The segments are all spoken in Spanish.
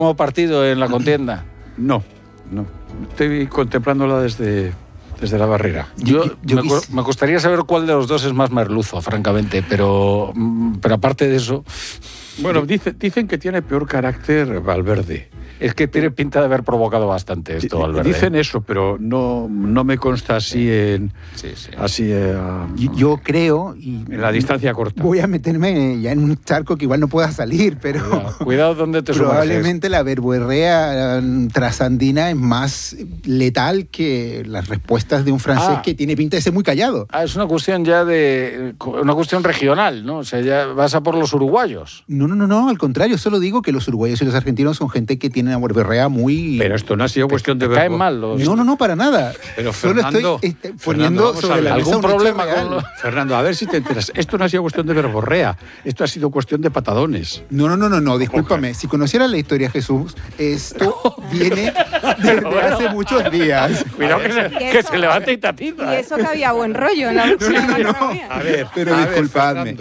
como partido en la contienda? No. Estoy contemplándola desde la barrera. Me gustaría saber cuál de los dos es más merluzo, francamente, pero aparte de eso... Bueno, dicen que tiene peor carácter Valverde. Es que tiene pinta de haber provocado bastante esto, Valverde. Dicen eso, pero no me consta así yo creo... en la distancia corta. Voy a meterme ya en un charco que igual no pueda salir, pero... Cuidado donde te sumerges. Probablemente la verborrea trasandina es más letal que las respuestas de un francés que tiene pinta de ser muy callado. Es una cuestión ya una cuestión regional, ¿no? O sea, ya vas a por los uruguayos. No, al contrario, solo digo que los uruguayos y los argentinos son gente que tiene una verborrea muy... Pero esto no ha sido cuestión de caen mal los... No, para nada. Pero Fernando, solo estoy poniendo sobre la mesa algún problema con Fernando, a ver si te enteras. Esto no ha sido cuestión de verborrea, esto ha sido cuestión de patadones. No, discúlpame. Si conocieras la historia, Jesús, esto viene desde hace muchos días. Cuidado que se levante y tatita. Y eso que había buen rollo en la A ver, disculpadme.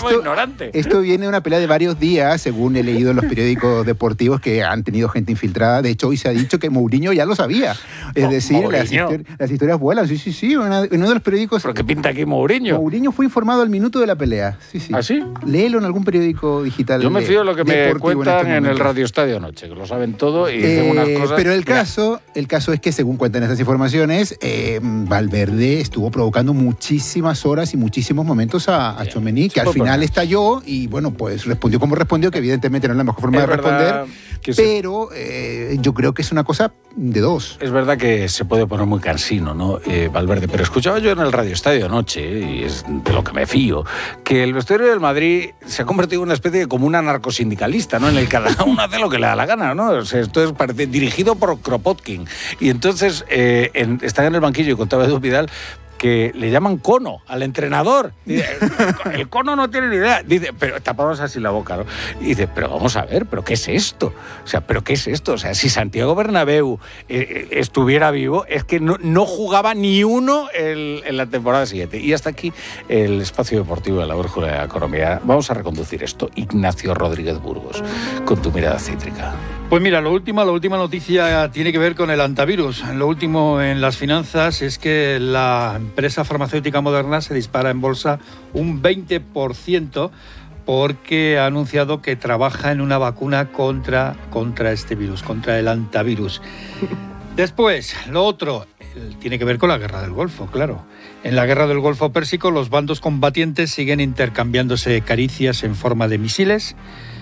Esto viene de una pelea de varios días, según he leído en los periódicos deportivos que han tenido gente infiltrada. De hecho, hoy se ha dicho que Mourinho ya lo sabía. Es decir, las historias vuelan. Sí. Uno de los periódicos... ¿Pero qué pinta aquí Mourinho? Mourinho fue informado al minuto de la pelea. Sí. ¿Ah, sí? Léelo en algún periódico digital. Yo me fío de lo que me cuentan en el Radio Estadio Noche, que lo saben todo y dicen unas cosas... Pero el caso es que, según cuentan estas informaciones, Valverde estuvo provocando muchísimas horas y muchísimos momentos a Tchouaméni, que al final estalló y, bueno, pues respondió como respondió, que evidentemente no es la mejor forma de responder, pero yo creo que es una cosa de dos. Es verdad que se puede poner muy cansino, ¿no, Valverde? Pero escuchaba yo en el Radio Estadio anoche, y es de lo que me fío, que el vestuario del Madrid se ha convertido en una especie de como una narcosindicalista, ¿no? En el que cada uno hace lo que le da la gana, ¿no? O sea, esto parece dirigido por Kropotkin. Y entonces están en el banquillo y contaba Edu Vidal que le llaman cono al entrenador. Dice, el cono no tiene ni idea. Dice, pero tapamos así la boca, ¿no? Y dice, pero vamos a ver, ¿pero qué es esto? O sea, ¿pero qué es esto? O sea, si Santiago Bernabéu estuviera vivo, es que no jugaba ni uno en la temporada siguiente. Y hasta aquí el espacio deportivo de la Brújula de la Economía. Vamos a reconducir esto. Ignacio Rodríguez Burgos, con tu mirada cítrica. Pues mira, la última noticia tiene que ver con el antivirus. Lo último en las finanzas es que la empresa farmacéutica Moderna se dispara en bolsa un 20% porque ha anunciado que trabaja en una vacuna contra este virus, contra el antivirus. Después, lo otro tiene que ver con la guerra del Golfo, claro. En la guerra del Golfo Pérsico, los bandos combatientes siguen intercambiándose caricias en forma de misiles.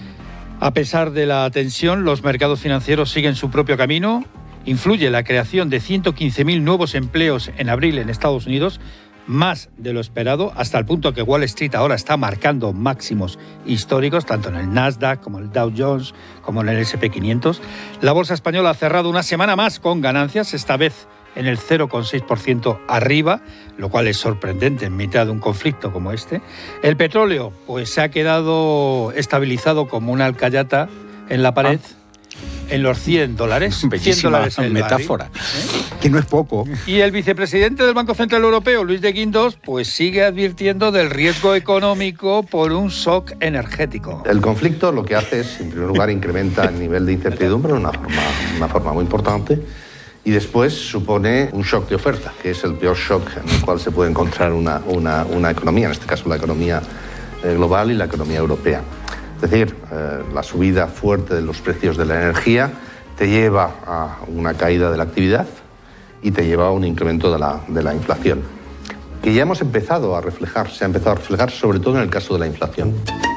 A pesar de la tensión, los mercados financieros siguen su propio camino. Influye la creación de 115.000 nuevos empleos en abril en Estados Unidos, más de lo esperado, hasta el punto que Wall Street ahora está marcando máximos históricos, tanto en el Nasdaq como en el Dow Jones, como en el S&P 500. La bolsa española ha cerrado una semana más con ganancias, esta vez en el 0,6% arriba, lo cual es sorprendente en mitad de un conflicto como este. El petróleo pues se ha quedado estabilizado como una alcayata en la pared en los $100. Bellísima $100 metáfora. Que no es poco. Y el vicepresidente del Banco Central Europeo, Luis de Guindos, pues sigue advirtiendo del riesgo económico por un shock energético. El conflicto lo que hace es, en primer lugar, incrementa el nivel de incertidumbre de una forma muy importante. Y después supone un shock de oferta, que es el peor shock en el cual se puede encontrar una economía, en este caso la economía global y la economía europea. Es decir, la subida fuerte de los precios de la energía te lleva a una caída de la actividad y te lleva a un incremento de la inflación, que ya hemos empezado a reflejar, se ha empezado a reflejar sobre todo en el caso de la inflación.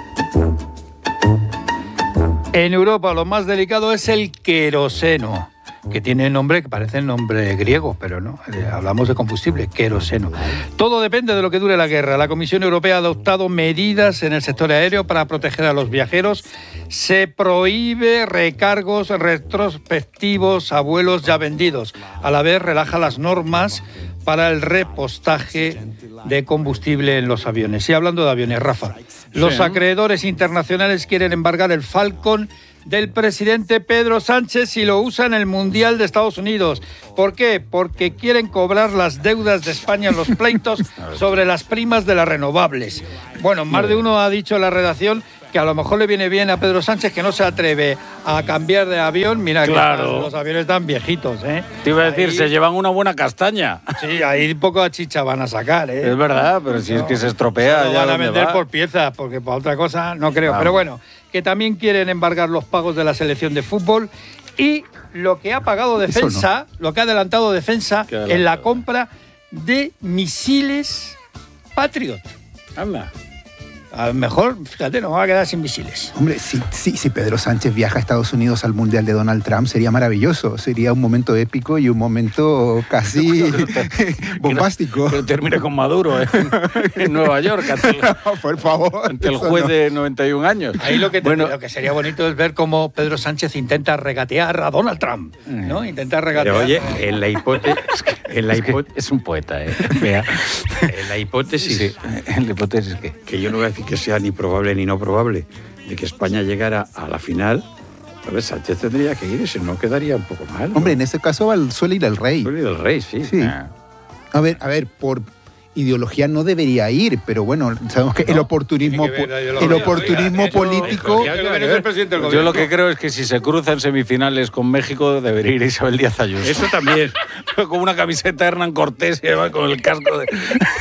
En Europa lo más delicado es el queroseno, que tiene nombre que parece nombre griego, pero no, hablamos de combustible, queroseno. Todo depende de lo que dure la guerra. La Comisión Europea ha adoptado medidas en el sector aéreo para proteger a los viajeros. Se prohíbe recargos retrospectivos a vuelos ya vendidos. A la vez relaja las normas para el repostaje de combustible en los aviones. Y hablando de aviones, Rafa, los acreedores internacionales quieren embargar el Falcon del presidente Pedro Sánchez y lo usa en el Mundial de Estados Unidos. ¿Por qué? Porque quieren cobrar las deudas de España en los pleitos sobre las primas de las renovables. Bueno, más de uno ha dicho en la redacción que a lo mejor le viene bien a Pedro Sánchez, que no se atreve a cambiar de avión. Mira, Claro. que los aviones están viejitos, ¿eh? Te iba a decir, Ahí- se llevan una buena castaña. Sí, ahí poco chicha van a sacar, ¿eh? Es verdad, pero si es que se estropea, Lo ya van a dónde vender va. por piezas, porque para otra cosa no creo. Vamos. Pero bueno, que también quieren embargar los pagos de la selección de fútbol y lo que ha pagado Defensa, lo que ha adelantado Defensa ¿Qué adelantado? en la compra de misiles Patriot. Anda. A lo mejor, fíjate, nos va a quedar sin misiles. Hombre, si Pedro Sánchez viaja a Estados Unidos al Mundial de Donald Trump, sería maravilloso. Sería un momento épico y un momento casi bombástico. Que termine con Maduro en Nueva York Por favor. ante el eso juez no. de 91 años. Ahí lo que Bueno, sería bonito es ver cómo Pedro Sánchez intenta regatear a Donald Trump, ¿no? Intenta regatear. Pero oye, en la hipótesis, es un poeta, Vea. en la hipótesis Sí, en la hipótesis que yo no voy a decir que sea ni probable ni no probable, de que España llegara a la final, a ver, Sánchez tendría que ir y si no quedaría un poco mal, ¿no? Hombre, en ese caso suele ir el rey. Suele ir el rey, sí. Sí. Ah. A ver, por ideología no debería ir, pero bueno, sabemos que el oportunismo, tiene que ver la ideología. el oportunismo Oiga, eso- político. Lo que viene es el presidente del Yo gobierno. lo que creo es que si se cruzan semifinales con México, debería ir Isabel Díaz Ayuso. Eso también. Con una camiseta de Hernán Cortés y además con el casco de...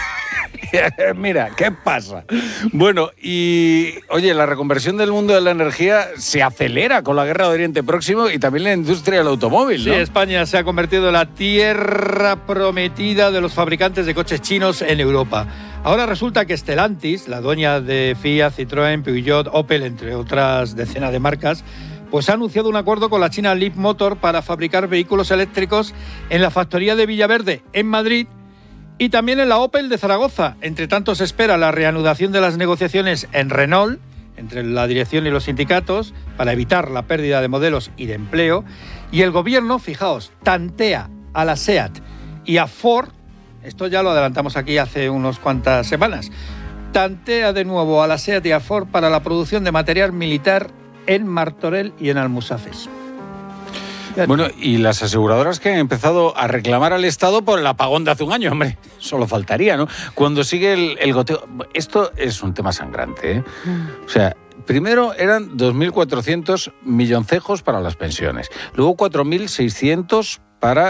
Mira, ¿qué pasa? Bueno, y oye, la reconversión del mundo de la energía se acelera con la guerra de Oriente Próximo y también la industria del automóvil, Sí, ¿no? España se ha convertido en la tierra prometida de los fabricantes de coches chinos en Europa. Ahora resulta que Stellantis, la dueña de Fiat, Citroën, Peugeot, Opel, entre otras decenas de marcas, pues ha anunciado un acuerdo con la China Leapmotor para fabricar vehículos eléctricos en la factoría de Villaverde, en Madrid, y también en la Opel de Zaragoza. Entre tanto, se espera la reanudación de las negociaciones en Renault, entre la dirección y los sindicatos, para evitar la pérdida de modelos y de empleo. Y el gobierno, fijaos, tantea a la SEAT y a Ford, esto ya lo adelantamos aquí hace unas cuantas semanas, tantea de nuevo a la SEAT y a Ford para la producción de material militar en Martorell y en Almusafes. Bueno, y las aseguradoras que han empezado a reclamar al Estado por el apagón de hace un año, hombre, solo faltaría, ¿no? Cuando sigue el goteo. Esto es un tema sangrante, ¿eh? O sea, primero eran 2.400 milloncejos para las pensiones, luego 4.600 para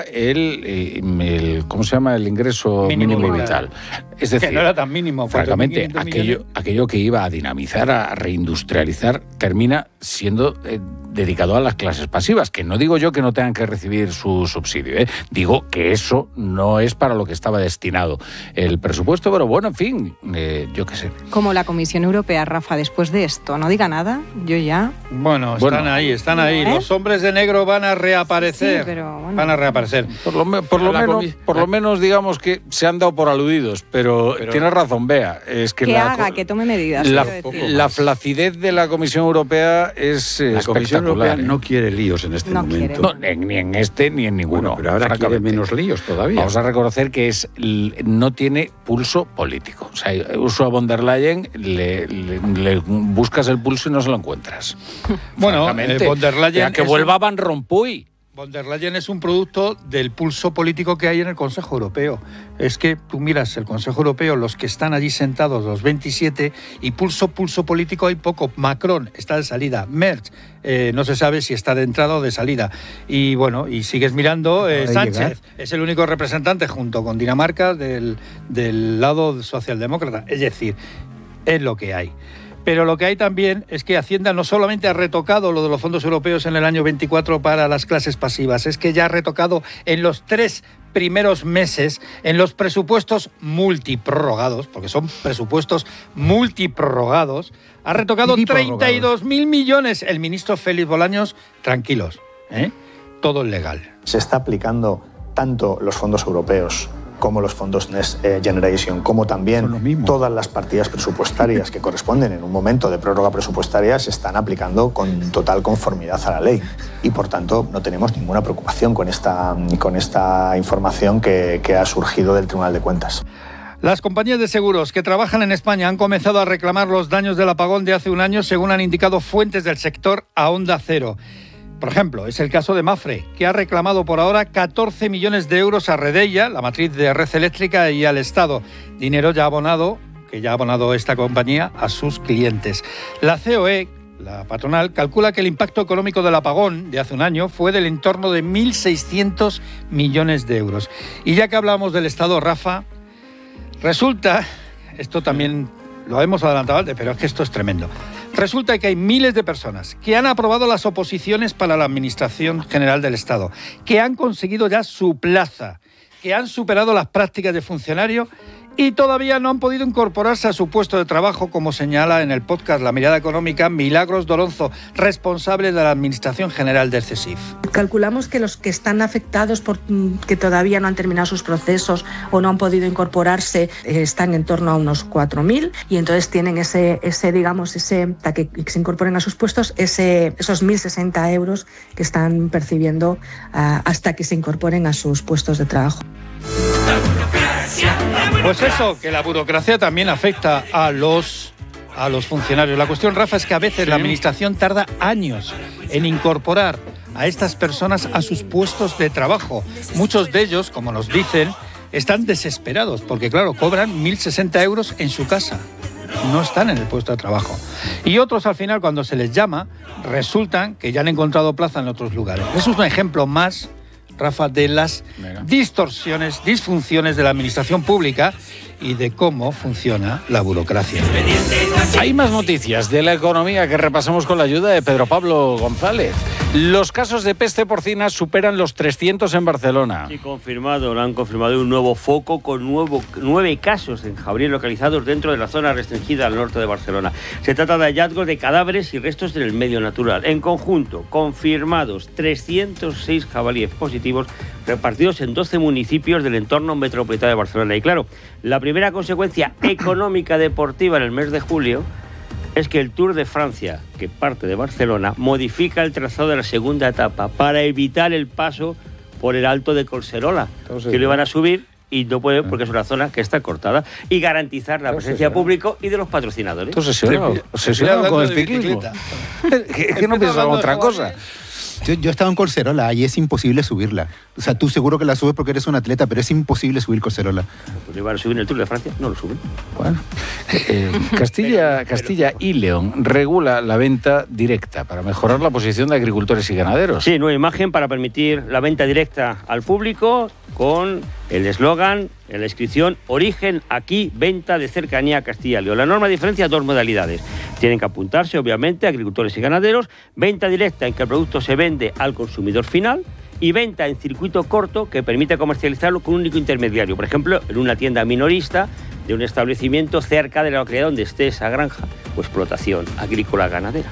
el ¿cómo se llama? El ingreso mínimo vital. Es decir, que no era tan mínimo. francamente, 4.500 millones. aquello que iba a dinamizar, a reindustrializar, termina siendo dedicado a las clases pasivas, que no digo yo que no tengan que recibir su subsidio, digo que eso no es para lo que estaba destinado el presupuesto, pero bueno, en fin, yo qué sé. Como la Comisión Europea, Rafa, después de esto, no diga nada, yo ya... Bueno, Bueno. están ahí. ¿Eh? Los hombres de negro van a reaparecer. Sí, pero bueno. Van a reaparecer. Por lo menos digamos que se han dado por aludidos, pero tienes razón, Bea, es que Que haga, que tome medidas. la, quiero decir. la flacidez de la Comisión Europea es La Comisión Europea espectacular. no quiere líos en este No momento. quiere. No, ni en este ni en ninguno. Bueno, pero ahora quiere francamente. menos líos todavía. Vamos a reconocer que no tiene pulso político. O sea, Ursula von der Leyen le buscas el pulso y no se lo encuentras. Bueno, Francamente. von der Leyen Ya que es vuelva Van Rompuy. Von der Leyen es un producto del pulso político que hay en el Consejo Europeo. Es que tú miras el Consejo Europeo, los que están allí sentados, los 27, y pulso político hay poco. Macron está de salida, Merz no se sabe si está de entrada o de salida. Y bueno, y sigues mirando, Acaba de Sánchez llegar. es el único representante junto con Dinamarca del lado socialdemócrata. Es decir, es lo que hay. Pero lo que hay también es que Hacienda no solamente ha retocado lo de los fondos europeos en el año 24 para las clases pasivas, es que ya ha retocado en los 3 primeros meses en los presupuestos multiprorrogados, porque son presupuestos multiprorrogados, ha retocado Multiprorrogados. 32.000 millones. El ministro Félix Bolaños, tranquilos, todo es legal. Se está aplicando tanto los fondos europeos como los fondos Next Generation, como Son los también mismos. todas las partidas presupuestarias que corresponden en un momento de prórroga presupuestaria, se están aplicando con total conformidad a la ley. Y por tanto no tenemos ninguna preocupación con esta información que ha surgido del Tribunal de Cuentas. Las compañías de seguros que trabajan en España han comenzado a reclamar los daños del apagón de hace un año, según han indicado fuentes del sector a Onda Cero. Por ejemplo, es el caso de Mafre, que ha reclamado por ahora 14 millones de euros a Redella, la matriz de Red Eléctrica, y al Estado. Dinero ya abonado, que ya ha abonado esta compañía a sus clientes. La COE, la patronal, calcula que el impacto económico del apagón de hace un año fue del entorno de 1.600 millones de euros. Y ya que hablamos del Estado, Rafa, resulta, esto también lo hemos adelantado antes, pero es que esto es tremendo. Resulta que hay miles de personas que han aprobado las oposiciones para la Administración General del Estado, que han conseguido ya su plaza, que han superado las prácticas de funcionario y todavía no han podido incorporarse a su puesto de trabajo, como señala en el podcast La Mirada Económica Milagros Doronzo, responsable de la Administración General del CSIF. Calculamos que los que están afectados por que todavía no han terminado sus procesos o no han podido incorporarse están en torno a unos 4.000 y entonces tienen hasta que se incorporen a sus puestos esos 1.060 euros que están percibiendo hasta que se incorporen a sus puestos de trabajo. Pues eso, que la burocracia también afecta a los funcionarios. La cuestión, Rafa, es que a veces la Administración tarda años en incorporar a estas personas a sus puestos de trabajo. Muchos de ellos, como nos dicen, están desesperados porque, claro, cobran 1.060 euros en su casa. No están en el puesto de trabajo. Y otros, al final, cuando se les llama, resultan que ya han encontrado plaza en otros lugares. Eso es un ejemplo más, Rafa, de las disfunciones de la administración pública y de cómo funciona la burocracia. Hay más noticias de la economía que repasamos con la ayuda de Pedro Pablo González. Los casos de peste porcina superan los 300 en Barcelona. Sí, confirmado. Lo han confirmado un nuevo foco con 9 casos en jaurías localizados dentro de la zona restringida al norte de Barcelona. Se trata de hallazgos de cadáveres y restos en el medio natural. En conjunto, confirmados 306 jabalíes positivos repartidos en 12 municipios del entorno metropolitano de Barcelona. Y claro, la primera consecuencia económica deportiva en el mes de julio es que el Tour de Francia, que parte de Barcelona, modifica el trazado de la segunda etapa para evitar el paso por el Alto de Collserola, que lo iban a subir y no puede porque es una zona que está cortada, y garantizar la presencia de público y de los patrocinadores. Entonces, obsesionado con el ciclismo. Que no piensas en otra cosa. Yo he estado en Collserola y es imposible subirla. O sea, tú seguro que la subes porque eres un atleta, pero es imposible subir Collserola. Pues iban a subir en el Tour de Francia, no lo suben. Bueno, Castilla y León regula la venta directa para mejorar la posición de agricultores y ganaderos. Sí, nueva imagen para permitir la venta directa al público con el eslogan en la inscripción: Origen aquí, venta de cercanía Castilla y León. La norma diferencia dos modalidades. Tienen que apuntarse, obviamente, agricultores y ganaderos, venta directa en que el producto se vende al consumidor final y venta en circuito corto que permite comercializarlo con un único intermediario. Por ejemplo, en una tienda minorista de un establecimiento cerca de la localidad donde esté esa granja o explotación agrícola ganadera.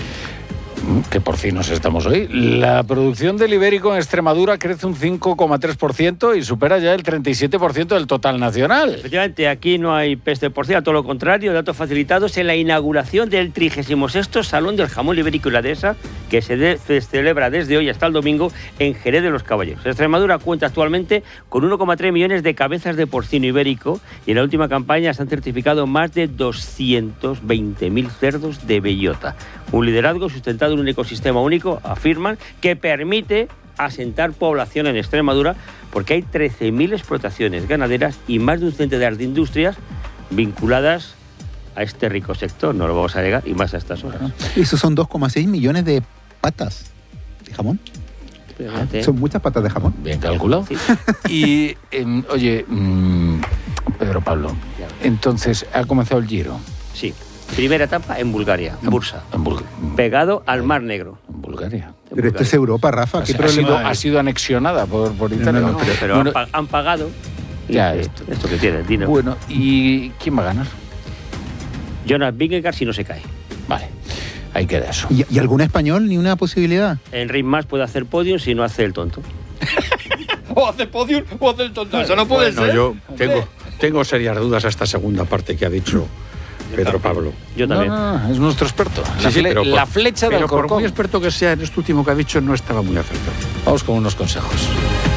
Qué porcinos estamos hoy. La producción del ibérico en Extremadura crece un 5,3% y supera ya el 37% del total nacional. Efectivamente, aquí no hay peste porcina, todo lo contrario, datos facilitados en la inauguración del 36º Salón del Jamón Ibérico y la Dehesa, que se celebra desde hoy hasta el domingo en Jerez de los Caballeros. Extremadura cuenta actualmente con 1,3 millones de cabezas de porcino ibérico y en la última campaña se han certificado más de 220.000 cerdos de bellota. Un liderazgo sustentado en un ecosistema único, afirman, que permite asentar población en Extremadura porque hay 13.000 explotaciones ganaderas y más de un centenar de industrias vinculadas a este rico sector. No lo vamos a negar, y más a estas horas. Esos son 2,6 millones de patas de jamón. Son muchas patas de jamón. Bien calculado. Sí. Y, oye, Pedro Pablo, entonces, ¿ha comenzado el Giro? Sí. Primera etapa en Bulgaria, en Bursa. Pegado al Mar Negro. En Bulgaria. Pero esto es Europa, Rafa. Ha sido anexionada por Italia. No, pero bueno, han pagado. Ya, esto que tiene el dinero. Bueno, ¿y quién va a ganar? Jonas Vingegaard si no se cae. Vale, ahí queda eso. ¿Y algún español? ¿Ni una posibilidad? Enric Mas puede hacer podium si no hace el tonto. O hace podium o hace el tonto. Eso no puede ser. Yo tengo serias dudas a esta segunda parte que ha dicho Pedro Pablo. Yo también. No, es nuestro experto. Pero la flecha del Alcorcón. Por muy experto que sea, en esto último que ha dicho no estaba muy acertado. Vamos con unos consejos.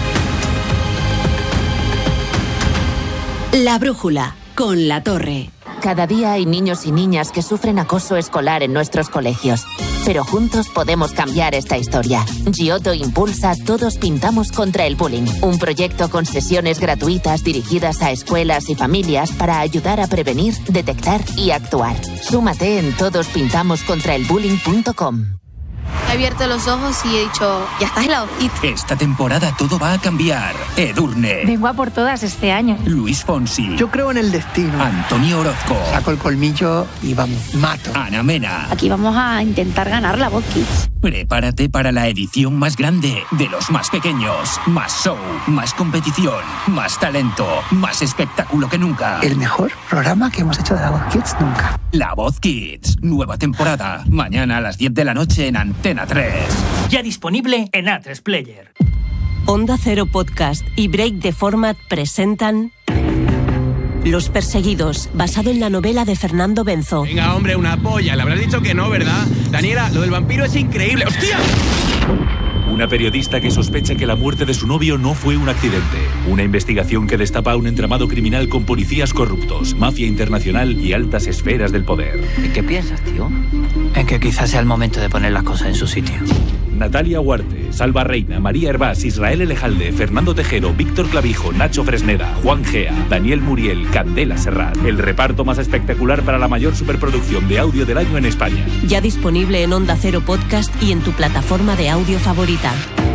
La brújula, con La Torre. Cada día hay niños y niñas que sufren acoso escolar en nuestros colegios. pero juntos podemos cambiar esta historia. Giotto impulsa Todos Pintamos contra el Bullying, un proyecto con sesiones gratuitas dirigidas a escuelas y familias para ayudar a prevenir, detectar y actuar. Súmate en todospintamoscontraelbullying.com. He abierto los ojos y he dicho, ya estás en la hojita. Esta temporada todo va a cambiar. Edurne. Vengo a por todas este año. Luis Fonsi. Yo creo en el destino. Antonio Orozco. Saco el colmillo y vamos, mato. Ana Mena. Aquí vamos a intentar ganar la Voz Kids. Prepárate para la edición más grande de los más pequeños. Más show, más competición, más talento, más espectáculo que nunca. El mejor programa que hemos hecho de la Voz Kids nunca. La Voz Kids, nueva temporada. Mañana a las 10 de la noche en Antena 3. Ya disponible en A3 Player. Onda Cero Podcast y Break the Format presentan Los Perseguidos, basado en la novela de Fernando Benzo. Venga, hombre, una polla. Le habrás dicho que no, ¿verdad? Daniela, lo del vampiro es increíble. ¡Hostia! Una periodista que sospecha que la muerte de su novio no fue un accidente. Una investigación que destapa un entramado criminal con policías corruptos, mafia internacional y altas esferas del poder. ¿En qué piensas, tío? En que quizás sea el momento de poner las cosas en su sitio. Natalia Huarte, Salva Reina, María Hervás, Israel Elejalde, Fernando Tejero, Víctor Clavijo, Nacho Fresneda, Juan Gea, Daniel Muriel, Candela Serrat. El reparto más espectacular para la mayor superproducción de audio del año en España. Ya disponible en Onda Cero Podcast y en tu plataforma de audio favorita.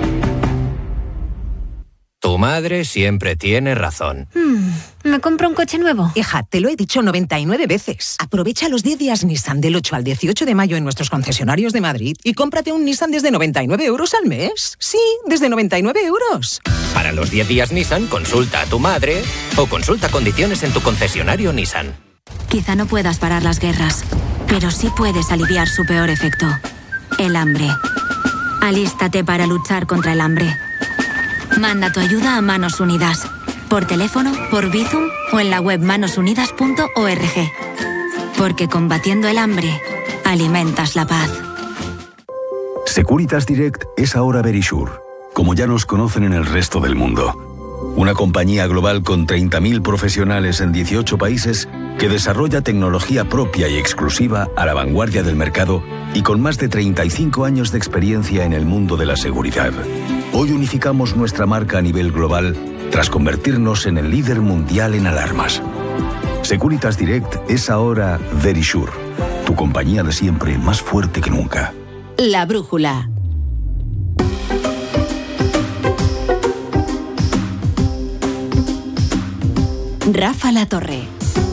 Tu madre siempre tiene razón. ¿Me compro un coche nuevo? Hija, te lo he dicho 99 veces. Aprovecha los 10 días Nissan del 8 al 18 de mayo en nuestros concesionarios de Madrid y cómprate un Nissan desde 99 euros al mes. Sí, desde 99 euros. Para los 10 días Nissan, consulta a tu madre o consulta condiciones en tu concesionario Nissan. Quizá no puedas parar las guerras, pero sí puedes aliviar su peor efecto: el hambre. Alístate para luchar contra el hambre. Manda tu ayuda a Manos Unidas, por teléfono, por Bizum o en la web manosunidas.org. Porque combatiendo el hambre, alimentas la paz. Securitas Direct es ahora Verisure, como ya nos conocen en el resto del mundo. Una compañía global con 30.000 profesionales en 18 países que desarrolla tecnología propia y exclusiva a la vanguardia del mercado y con más de 35 años de experiencia en el mundo de la seguridad. Hoy unificamos nuestra marca a nivel global tras convertirnos en el líder mundial en alarmas. Securitas Direct es ahora Verisure, tu compañía de siempre más fuerte que nunca. La Brújula. Rafa Latorre.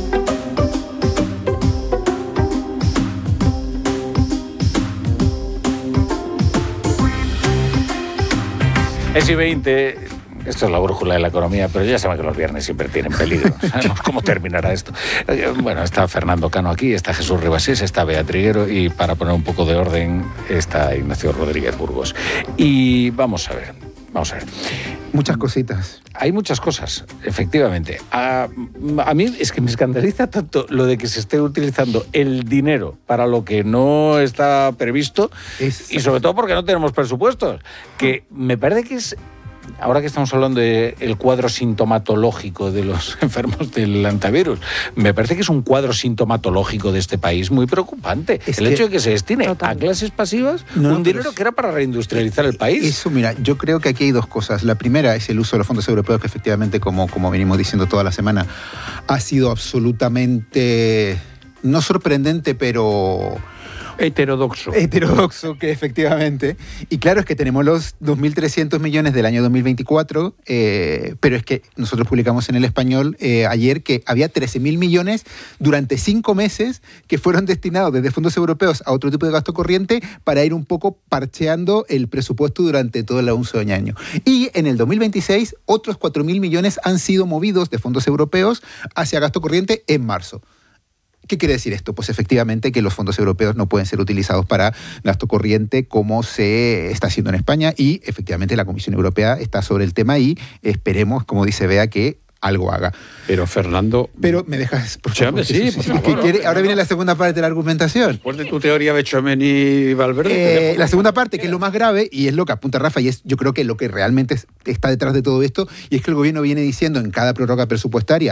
Es y 20, esto es la brújula de la economía, pero ya saben que los viernes siempre tienen peligro. Sabemos cómo terminará esto. Bueno, está Fernando Cano aquí, está Jesús Ribasés, está Bea Triguero y para poner un poco de orden está Ignacio Rodríguez Burgos. Y vamos a ver. Muchas cositas. Hay muchas cosas, efectivamente. A mí es que me escandaliza tanto lo de que se esté utilizando el dinero para lo que no está previsto y sobre todo porque no tenemos presupuestos, que me parece que es... Ahora que estamos hablando del cuadro sintomatológico de los enfermos del hantavirus, me parece que es un cuadro sintomatológico de este país muy preocupante. El hecho de que se destine a clases pasivas un dinero que era para reindustrializar el país. Eso, mira, yo creo que aquí hay dos cosas. La primera es el uso de los fondos europeos, que efectivamente, como venimos diciendo toda la semana, ha sido absolutamente, no sorprendente, pero... Heterodoxo, que efectivamente. Y claro, es que tenemos los 2.300 millones del año 2024, pero es que nosotros publicamos en El Español ayer que había 13.000 millones durante 5 meses que fueron destinados desde fondos europeos a otro tipo de gasto corriente para ir un poco parcheando el presupuesto durante todo el uso de año. Y en el 2026, otros 4.000 millones han sido movidos de fondos europeos hacia gasto corriente en marzo. ¿Qué quiere decir esto? Pues efectivamente que los fondos europeos no pueden ser utilizados para gasto corriente como se está haciendo en España y efectivamente la Comisión Europea está sobre el tema y esperemos, como dice Bea, que algo haga. Pero Fernando... Pero me dejas... Por favor, sí, por favor. Ahora viene la segunda parte de la argumentación. Después de tu teoría Bechamel y Valverde... la segunda parte, que es lo más grave, y es lo que apunta Rafa, y es yo creo que lo que realmente está detrás de todo esto, y es que el gobierno viene diciendo en cada prórroga presupuestaria,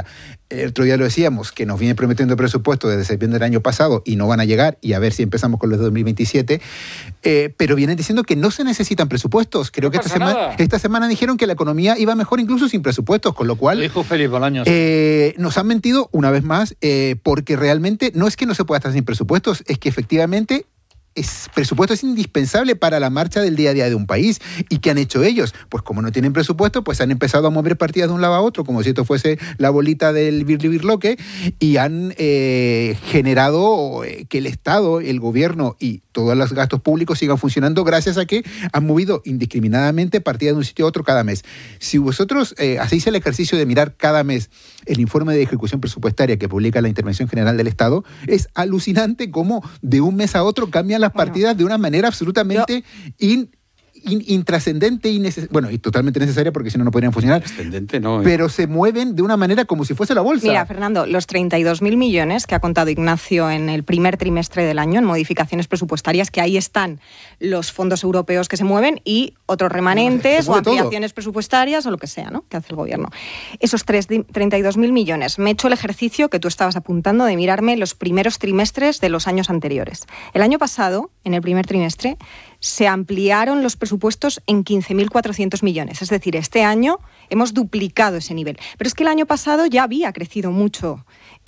el otro día lo decíamos, que nos viene prometiendo presupuestos desde septiembre del año pasado y no van a llegar, y a ver si empezamos con los de 2027, pero vienen diciendo que no se necesitan presupuestos. Creo que esta semana dijeron que la economía iba mejor incluso sin presupuestos, con lo cual... Dijo Felipe Bolaños. Nos han mentido una vez más, porque realmente no es que no se pueda estar sin presupuestos, es que efectivamente... presupuesto es indispensable para la marcha del día a día de un país. ¿Y qué han hecho ellos? Pues como no tienen presupuesto, pues han empezado a mover partidas de un lado a otro, como si esto fuese la bolita del birlibirloque, y han generado que el Estado, el gobierno y todos los gastos públicos sigan funcionando gracias a que han movido indiscriminadamente partidas de un sitio a otro cada mes. Si vosotros hacéis el ejercicio de mirar cada mes el informe de ejecución presupuestaria que publica la Intervención General del Estado, es alucinante cómo de un mes a otro cambian las partidas de una manera absolutamente intrascendente y totalmente necesaria, porque si no, no podrían funcionar. Trascendente no. Pero se mueven de una manera como si fuese la bolsa. Mira, Fernando, los 32.000 millones que ha contado Ignacio en el primer trimestre del año en modificaciones presupuestarias, que ahí están los fondos europeos que se mueven y otros remanentes o ampliaciones presupuestarias o lo que sea, ¿no?, que hace el gobierno. Esos 32.000 millones. Me he hecho el ejercicio que tú estabas apuntando de mirarme los primeros trimestres de los años anteriores. El año pasado, en el primer trimestre, se ampliaron los presupuestos en 15.400 millones. Es decir, este año hemos duplicado ese nivel. Pero es que el año pasado ya había crecido mucho,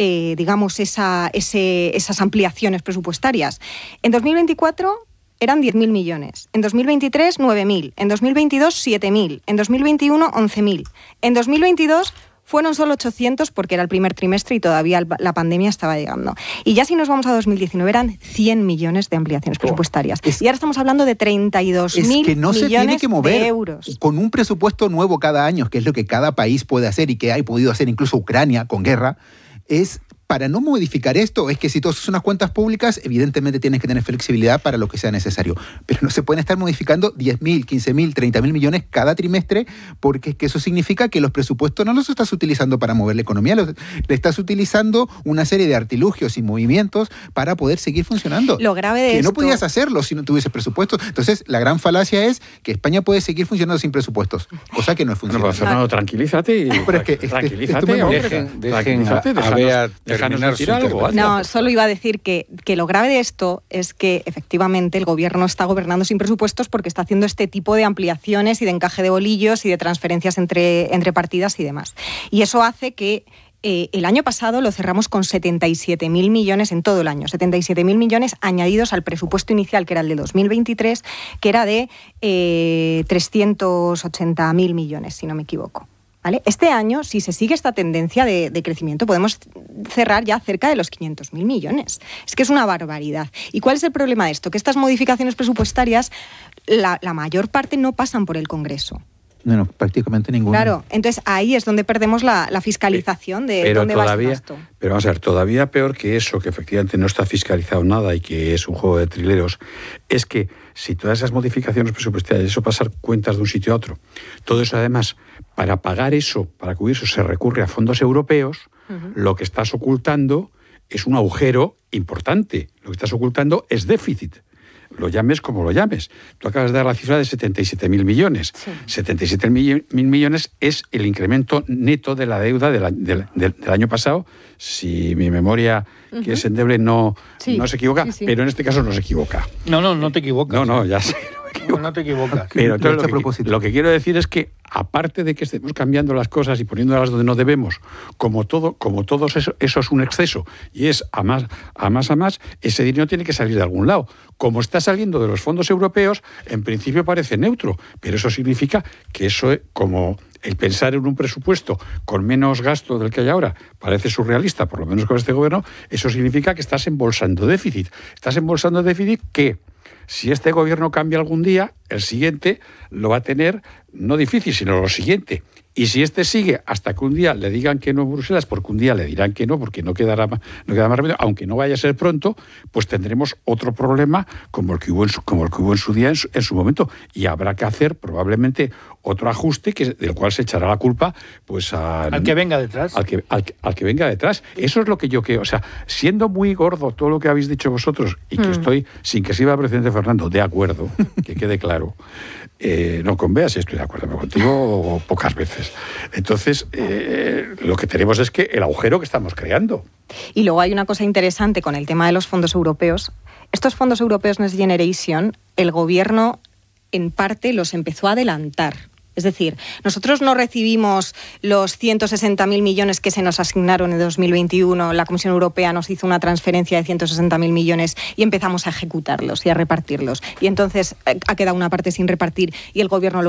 esas ampliaciones presupuestarias. En 2024 eran 10.000 millones. En 2023, 9.000. En 2022, 7.000. En 2021, 11.000. En 2022... fueron solo 800 porque era el primer trimestre y todavía la pandemia estaba llegando. Y ya si nos vamos a 2019 eran 100 millones de ampliaciones presupuestarias. Y ahora estamos hablando de 32.000 millones de euros. Con un presupuesto nuevo cada año, que es lo que cada país puede hacer y que ha podido hacer incluso Ucrania con guerra, es... Para no modificar esto, es que si tú haces unas cuentas públicas, evidentemente tienes que tener flexibilidad para lo que sea necesario. Pero no se pueden estar modificando 10.000, 15.000, 30.000 millones cada trimestre, porque es que eso significa que los presupuestos no los estás utilizando para mover la economía, le estás utilizando una serie de artilugios y movimientos para poder seguir funcionando. Lo grave de que esto... no podías hacerlo si no tuviese presupuestos. Entonces, la gran falacia es que España puede seguir funcionando sin presupuestos, cosa que no es funcional. Bueno, pues, Fernando, tranquilízate. Dejen a Bea terminar su intervención. No, solo iba a decir que lo grave de esto es que efectivamente el gobierno está gobernando sin presupuestos porque está haciendo este tipo de ampliaciones y de encaje de bolillos y de transferencias entre partidas y demás. Y eso hace que el año pasado lo cerramos con 77.000 millones en todo el año, 77.000 millones añadidos al presupuesto inicial, que era el de 2023, que era de 380.000 millones, si no me equivoco. ¿Vale? Este año, si se sigue esta tendencia de crecimiento, podemos cerrar ya cerca de los 500.000 millones. Es que es una barbaridad. ¿Y cuál es el problema de esto? Que estas modificaciones presupuestarias, la mayor parte no pasan por el Congreso. No, prácticamente ninguna. Claro, entonces ahí es donde perdemos la fiscalización de dónde va este gasto. Pero vamos a ver, todavía peor que eso, que efectivamente no está fiscalizado nada y que es un juego de trileros, es que si todas esas modificaciones presupuestarias, eso pasar cuentas de un sitio a otro, todo eso además, para pagar eso, para cubrir eso, se recurre a fondos europeos, lo que estás ocultando es un agujero importante, lo que estás ocultando es déficit. Lo llames como lo llames. Tú acabas de dar la cifra de 77.000 millones. Sí. 77.000 millones es el incremento neto de la deuda del año pasado, si mi memoria, que es endeble, no se equivoca, pero en este caso no se equivoca. No te equivocas. No, ya sé. No te equivocas. Pero entonces lo que quiero decir es que, aparte de que estemos cambiando las cosas y poniéndolas donde no debemos, como todo eso es un exceso y es a más, ese dinero tiene que salir de algún lado. Como está saliendo de los fondos europeos, en principio parece neutro, pero eso significa que eso, como el pensar en un presupuesto con menos gasto del que hay ahora parece surrealista, por lo menos con este gobierno, eso significa que estás embolsando déficit. Estás embolsando déficit que, si este gobierno cambia algún día, el siguiente lo va a tener no difícil, sino lo siguiente. Y si este sigue hasta que un día le digan que no en Bruselas, porque un día le dirán que no, porque no queda más remedio, aunque no vaya a ser pronto, pues tendremos otro problema como el que hubo en su día, en su momento. Y habrá que hacer probablemente otro ajuste del cual se echará la culpa pues al que venga detrás. Al que venga detrás. Eso es lo que yo creo. O sea, siendo muy gordo todo lo que habéis dicho vosotros, y que estoy, sin que sirva el presidente Fernando, de acuerdo, que quede claro. claro. No con Bea sí estoy de acuerdo, pero contigo pocas veces. Entonces, lo que tenemos es que el agujero que estamos creando. Y luego hay una cosa interesante con el tema de los fondos europeos. Estos fondos europeos Next Generation, el gobierno en parte los empezó a adelantar. Es decir, nosotros no recibimos los 160.000 millones que se nos asignaron en 2021. La Comisión Europea nos hizo una transferencia de 160.000 millones y empezamos a ejecutarlos y a repartirlos. Y entonces ha quedado una parte sin repartir y el gobierno lo